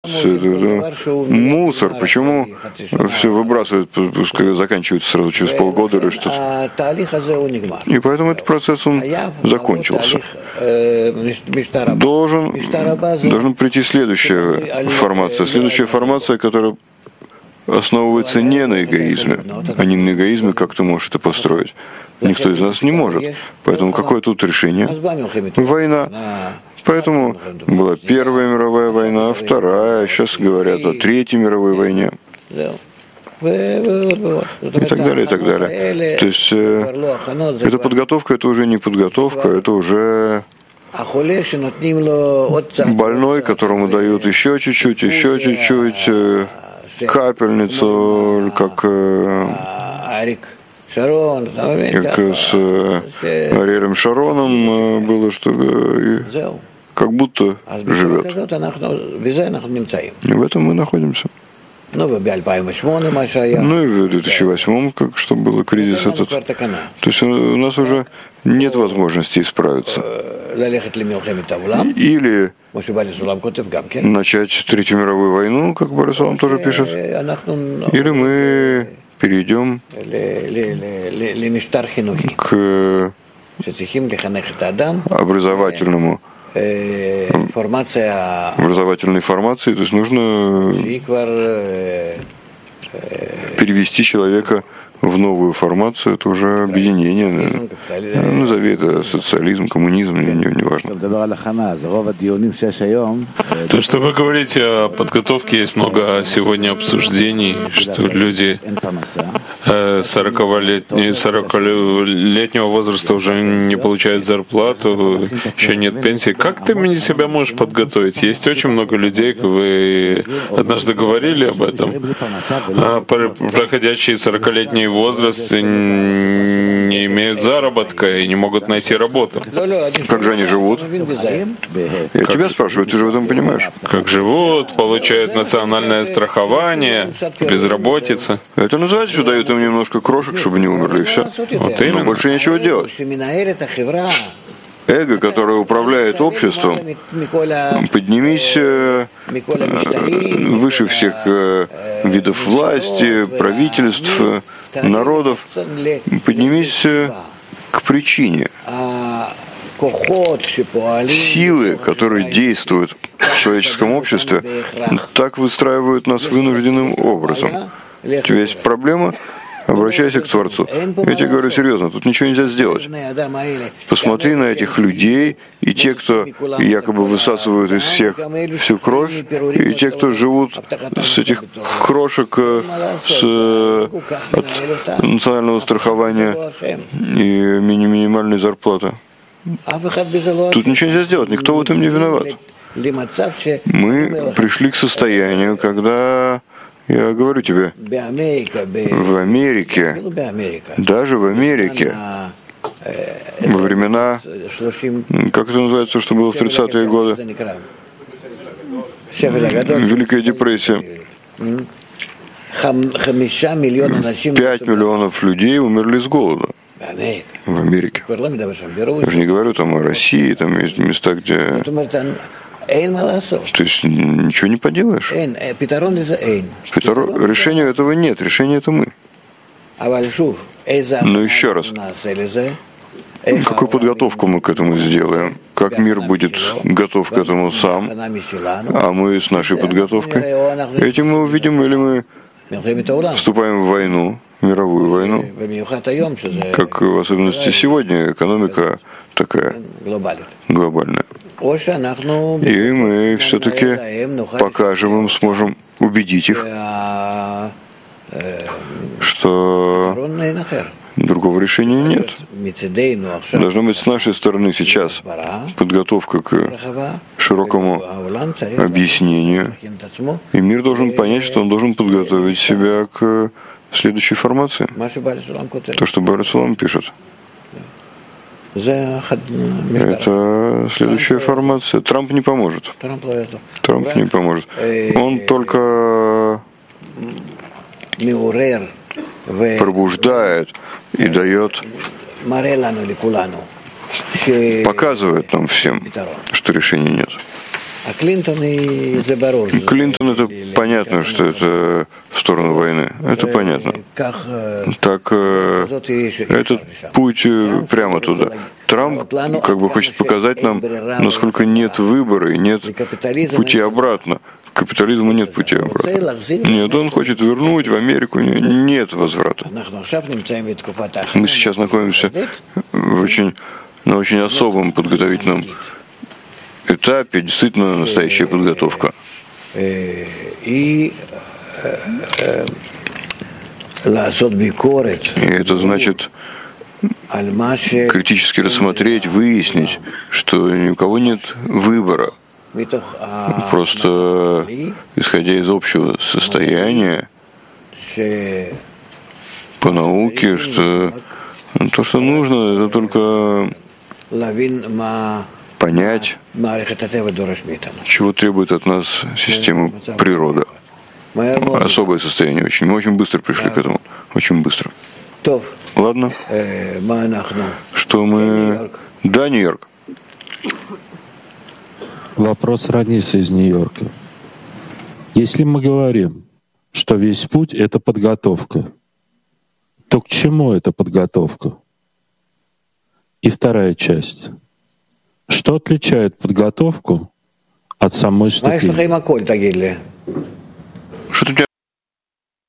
мусор, почему все выбрасывают, пускай заканчивается сразу через полгода или что-то. И поэтому этот процесс, он закончился. Должна прийти следующая формация, которая основывается не на эгоизме, а не на эгоизме, как ты можешь это построить. Никто из нас не может. Поэтому какое тут решение? Война. Поэтому была Первая мировая война, Вторая, сейчас говорят о Третьей мировой войне. И так далее, и так далее. То есть эта подготовка, это уже не подготовка, это уже больной, которому дают еще чуть-чуть, капельницу, как с Ариэлем Шароном было, что как будто живет. И в этом мы находимся. Ну и в 2008, как что было кризис этот. То есть у нас уже нет возможности исправиться. Или начать Третью мировую войну, как Борис Алам тоже пишет. Или мы перейдем к образовательной формации, то есть нужно перевести человека в новую формацию, это уже объединение, назови это социализм, коммунизм, не важно. То, что вы говорите о подготовке, есть много сегодня обсуждений, что люди 40-летнего возраста уже не получают зарплату, еще нет пенсии. Как ты себя можешь подготовить? Есть очень много людей, вы однажды говорили об этом, проходящие 40-летний возраст не имеют заработка и не могут найти работу. Как же они живут? Я тебя спрашиваю, ты же в этом понимаешь. Как живут, получают национальное страхование, безработица. Это называется, что дают им немножко крошек, чтобы не умерли, и все. Вот именно. Но больше нечего делать. Эго, которое управляет обществом, поднимись выше всех видов власти, правительств, народов, поднимись к причине. Силы, которые действуют в человеческом обществе, так выстраивают нас вынужденным образом. У тебя есть проблема? Обращайся к Творцу. Я тебе говорю серьезно, тут ничего нельзя сделать. Посмотри на этих людей, и те, кто якобы высасывают из всех всю кровь, и те, кто живут с этих крошек от национального страхования и минимальной зарплаты. Тут ничего нельзя сделать, никто в этом не виноват. Мы пришли к состоянию, когда... Я говорю тебе, в Америке, даже в Америке, во времена, как это называется, что было в 30-е годы, Великая депрессия, 5 миллионов людей умерли с голода в Америке. Я же не говорю там о России, там есть места, где... То есть ничего не поделаешь. Решения этого нет, решение это мы. Но еще раз, какую подготовку мы к этому сделаем? Как мир будет готов к этому сам, а мы с нашей подготовкой? Этим мы увидим, или мы вступаем в войну, мировую войну, как в особенности сегодня экономика такая глобальная. И мы все-таки покажем им, сможем убедить их, что другого решения нет. Должна быть с нашей стороны сейчас подготовка к широкому объяснению. И мир должен понять, что он должен подготовить себя к следующей формации. То, что Борис Алам пишет. Это следующая формация. Трамп не поможет. Трамп не поможет. Он только пробуждает и дает, показывает нам всем, что решения нет. Клинтон — это понятно, что это в сторону войны. Это понятно. Так этот путь прямо туда. Трамп как бы хочет показать нам, насколько нет выбора и нет пути обратно. К капитализму нет пути обратно. Нет, он хочет вернуть в Америку. Нет возврата. Мы сейчас находимся на очень особом подготовительном этапе, действительно настоящая подготовка. И это значит критически рассмотреть, выяснить, что ни у кого нет выбора. Просто исходя из общего состояния по науке, что то, что нужно, это только понять, чего требует от нас система природа. Особое состояние очень. Мы очень быстро пришли к этому. Очень быстро. Ладно. Что мы... Да, Нью-Йорк. Вопрос Раниса из Нью-Йорка. Если мы говорим, что весь путь — это подготовка, то к чему эта подготовка? И вторая часть. Что отличает подготовку от самой ступени? Что у тебя